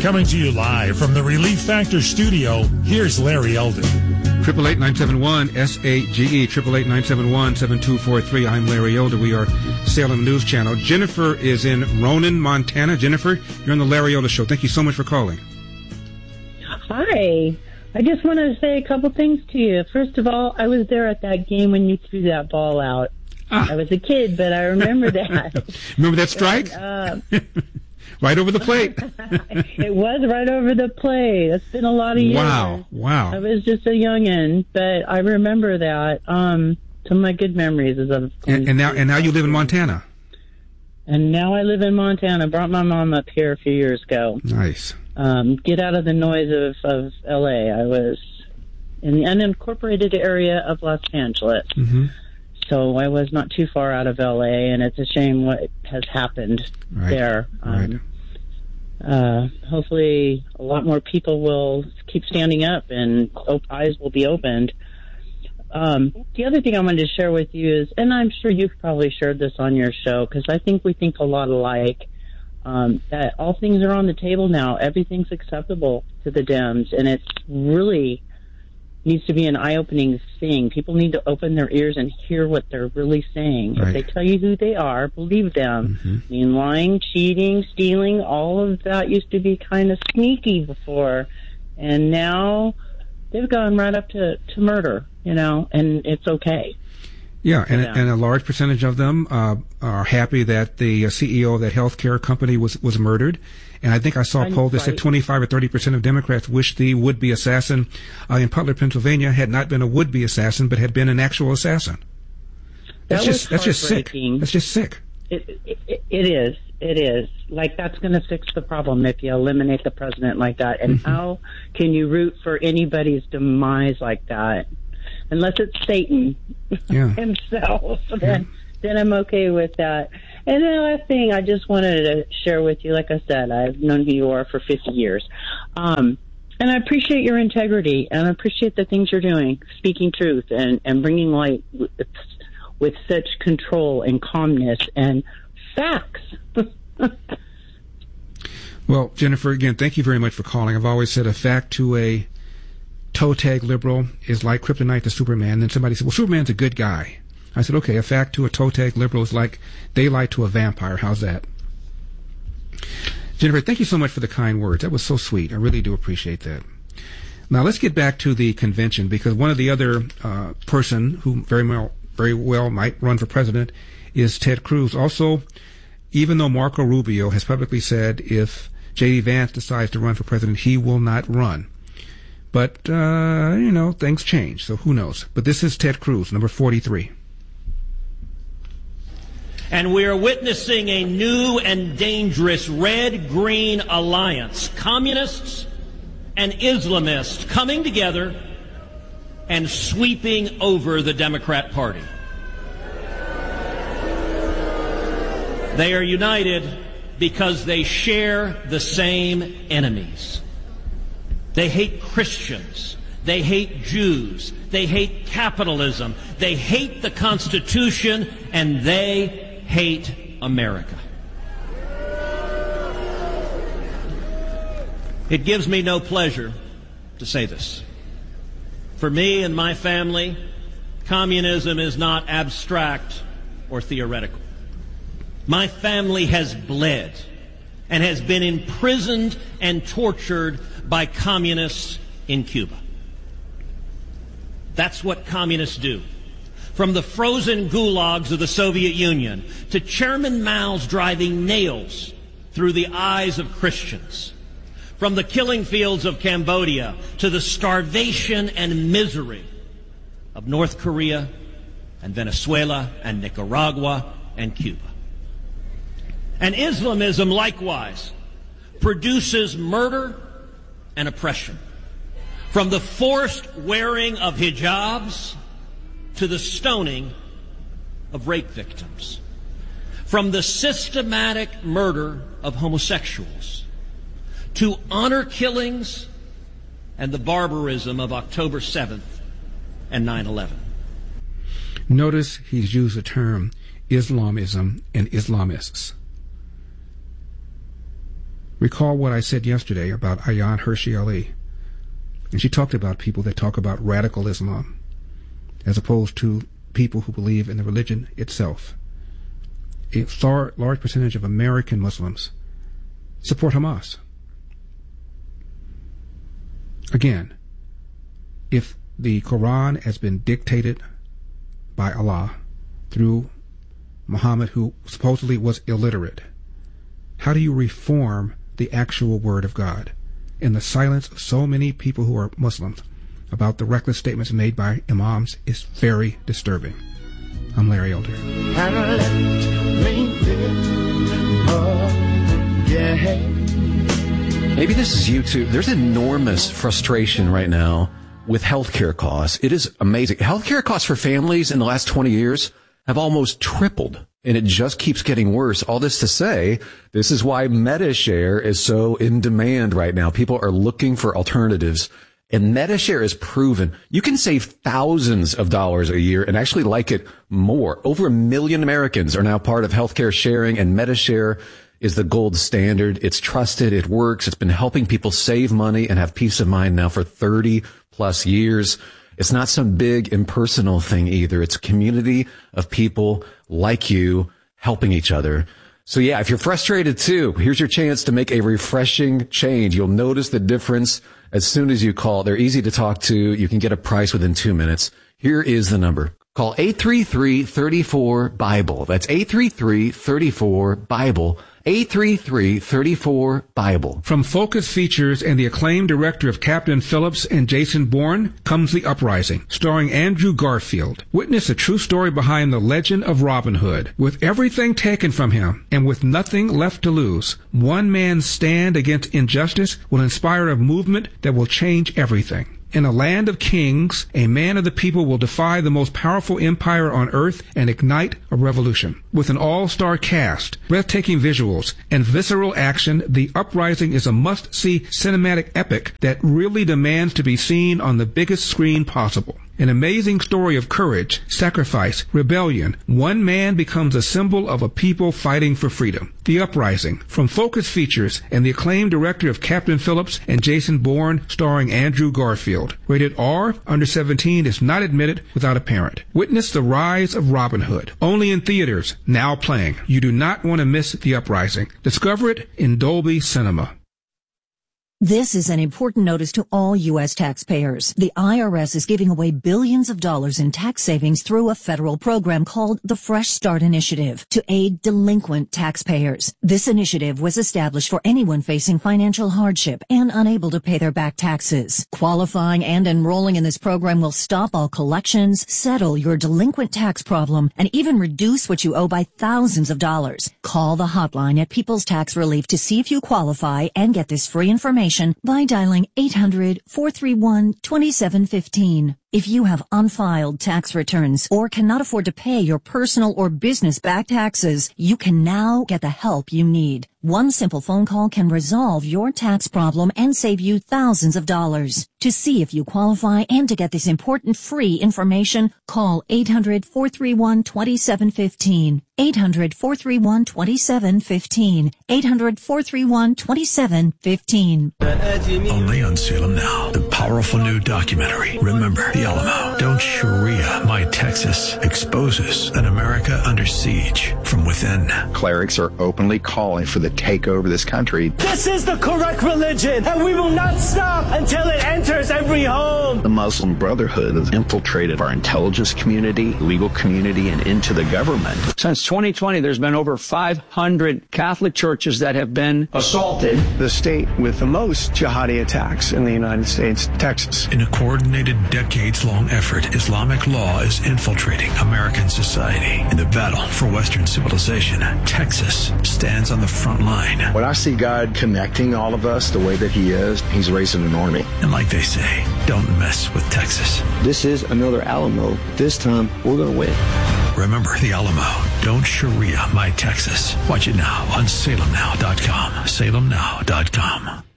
Coming to you live from the Relief Factor studio, here's Larry Eldon. 888-971-SAGE, 888-971-7243. I'm Larry Elder. We are Salem News Channel. Jennifer is in Ronan, Montana. Jennifer, you're on the Larry Elder Show. Thank you so much for calling. Hi. I just want to say a couple things to you. First of all, I was there at that game when you threw that ball out. I was a kid, but I remember that. Remember that strike? Right over the plate. It was right over the plate. It's been a lot of years. Wow. I was just a youngin', but I remember that. Some of my good memories is of. And now you live in Montana. And now I live in Montana. Brought my mom up here a few years ago. Nice. Get out of the noise of L.A. I was in the unincorporated area of Los Angeles. Mm-hmm. So I was not too far out of L.A., and it's a shame what has happened there. Hopefully a lot more people will keep standing up and eyes will be opened. The other thing I wanted to share with you is, and I'm sure you've probably shared this on your show, because I think we think a lot alike, that all things are on the table now. Everything's acceptable to the Dems, and it's really needs to be an eye-opening thing. People need to open their ears and hear what they're really saying. Right. If they tell you who they are, believe them. Mm-hmm. I mean, lying, cheating, stealing, all of that used to be kind of sneaky before. And now they've gone right up to murder, and it's okay. Yeah, and a large percentage of them are happy that the CEO of that healthcare company was murdered. And I think I saw a poll that said 25 or 30% of Democrats wish the would-be assassin in Butler, Pennsylvania, had not been a would-be assassin, but had been an actual assassin. That's just sick. That's just sick. It is. Like, that's going to fix the problem if you eliminate the president like that. And how can you root for anybody's demise like that? Unless it's Satan himself, then I'm okay with that. And the last thing I just wanted to share with you, like I said, I've known who you are for 50 years. And I appreciate your integrity, and I appreciate the things you're doing, speaking truth and bringing light with such control and calmness and facts. Well, Jennifer, again, thank you very much for calling. I've always said a fact to a toe tag liberal is like kryptonite to Superman. Then somebody said, well, Superman's a good guy. I said, okay, a fact to a toe tag liberal is like daylight to a vampire. How's that? Jennifer, thank you so much for the kind words. That was so sweet. I really do appreciate that. Now let's get back to the convention, because one of the other person who very well might run for president is Ted Cruz. Also, even though Marco Rubio has publicly said if J.D. Vance decides to run for president, he will not run. But, things change, so who knows. But this is Ted Cruz, number 43. And we are witnessing a new and dangerous red-green alliance. Communists and Islamists coming together and sweeping over the Democrat Party. They are united because they share the same enemies. They hate Christians. They hate Jews. They hate capitalism. They hate the Constitution, and they hate America. It gives me no pleasure to say this. For me and my family, communism is not abstract or theoretical. My family has bled and has been imprisoned and tortured by communists in Cuba. That's what communists do. From the frozen gulags of the Soviet Union to Chairman Mao's driving nails through the eyes of Christians. From the killing fields of Cambodia to the starvation and misery of North Korea and Venezuela and Nicaragua and Cuba. And Islamism, likewise, produces murder and oppression. From the forced wearing of hijabs to the stoning of rape victims. From the systematic murder of homosexuals to honor killings and the barbarism of October 7th and 9/11. Notice he's used the term Islamism and Islamists. recall what I said yesterday about Ayaan Hirsi Ali. And she talked about people that talk about radical Islam as opposed to people who believe in the religion itself. A large percentage of American Muslims support Hamas. Again, if the Quran has been dictated by Allah through Muhammad, who supposedly was illiterate, how do you reform the actual word of God in the silence of so many people who are Muslims about the reckless statements made by imams is very disturbing. I'm Larry Elder. Maybe this is you too. There's enormous frustration right now with healthcare costs. It is amazing. Healthcare costs for families in the last 20 years have almost tripled, and it just keeps getting worse. All this to say, this is why MediShare is so in demand right now. People are looking for alternatives, and MediShare is proven you can save thousands of dollars a year and actually like it more. Over 1 million Americans are now part of healthcare sharing, and MediShare is the gold standard. It's trusted. It works. It's been helping people save money and have peace of mind now for 30 plus years. It's not some big impersonal thing either. It's a community of people like you helping each other. So yeah, if you're frustrated too, here's your chance to make a refreshing change. You'll notice the difference as soon as you call. They're easy to talk to. You can get a price within 2 minutes. Here is the number. Call 833-34-BIBLE. That's 833-34-BIBLE. 833-34-BIBLE. From Focus Features and the acclaimed director of Captain Phillips and Jason Bourne comes The Uprising, starring Andrew Garfield. Witness a true story behind the legend of Robin Hood. With everything taken from him and with nothing left to lose, one man's stand against injustice will inspire a movement that will change everything. In a land of kings, a man of the people will defy the most powerful empire on earth and ignite a revolution. With an all-star cast, breathtaking visuals, and visceral action, The Uprising is a must-see cinematic epic that really demands to be seen on the biggest screen possible. An amazing story of courage, sacrifice, rebellion. One man becomes a symbol of a people fighting for freedom. The Uprising, from Focus Features and the acclaimed director of Captain Phillips and Jason Bourne, starring Andrew Garfield. Rated R, under 17 is not admitted without a parent. Witness the rise of Robin Hood. Only in theaters, now playing. You do not want to miss The Uprising. Discover it in Dolby Cinema. This is an important notice to all U.S. taxpayers. The IRS is giving away billions of dollars in tax savings through a federal program called the Fresh Start Initiative to aid delinquent taxpayers. This initiative was established for anyone facing financial hardship and unable to pay their back taxes. Qualifying and enrolling in this program will stop all collections, settle your delinquent tax problem, and even reduce what you owe by thousands of dollars. Call the hotline at People's Tax Relief to see if you qualify and get this free information by dialing 800-431-2715. If you have unfiled tax returns or cannot afford to pay your personal or business back taxes, you can now get the help you need. One simple phone call can resolve your tax problem and save you thousands of dollars. To see if you qualify and to get this important free information, call 800-431-2715. 800-431-2715. 800-431-2715. Only on Salem Now, the powerful new documentary, Remember the Alamo. Don't Sharia My Texas exposes an America under siege from within. Clerics are openly calling for the takeover of this country. This is the correct religion, and we will not stop until it enters every home. The Muslim Brotherhood has infiltrated our intelligence community, legal community, and into the government. Since 2020, there's been over 500 Catholic churches that have been assaulted. The state with the most jihadi attacks in the United States, Texas. In a coordinated, decades-long effort, Islamic law is infiltrating American society. In the battle for Western civilization, Texas stands on the front line. When I see God connecting all of us the way that he is, he's raising an army. And like they say, don't mess with Texas. This is another Alamo. This time, we're going to win. Remember the Alamo. Don't Sharia My Texas. Watch it now on SalemNow.com. SalemNow.com.